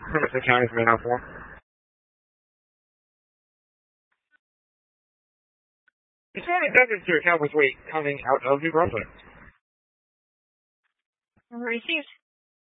Hermiston County from 804. Detroit Desert to Cowboys Wait coming out of New Brunswick. Received.